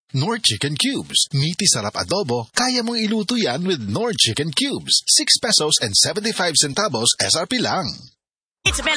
Knorr Chicken Cubes. Meaty sarap adobo, kaya mong iluto yan with Knorr Chicken Cubes. 6 pesos and 75 centavos SRP lang. It's